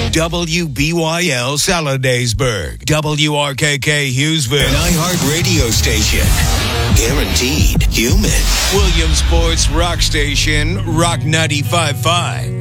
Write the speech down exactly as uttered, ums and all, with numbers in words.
W B Y L Saladaysburg, W R K K Hughesville, an iHeart radio station. Guaranteed human. Williamsport's rock station, Rock ninety-five point five.